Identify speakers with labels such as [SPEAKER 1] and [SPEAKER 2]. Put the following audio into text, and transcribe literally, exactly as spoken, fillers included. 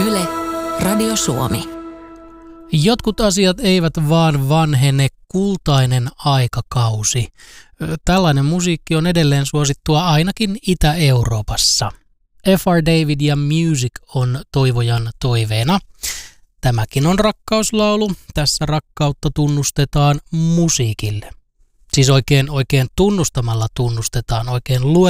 [SPEAKER 1] Yle, Radio Suomi.
[SPEAKER 2] Jotkut asiat eivät vaan vanhene, kultainen aikakausi. Tällainen musiikki on edelleen suosittua ainakin Itä-Euroopassa. F R David ja Music on toivojan toiveena. Tämäkin on rakkauslaulu. Tässä rakkautta tunnustetaan musiikille. Siis oikein, oikein tunnustamalla tunnustetaan, oikein lue